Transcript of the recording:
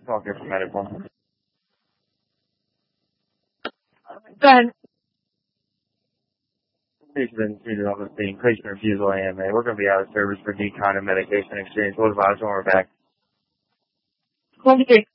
Talking for medical. Ben. Patient been treated on the scene. Patient refusal AMA. We're going to be out of service for decon and medication exchange. What about us when we're back? 23.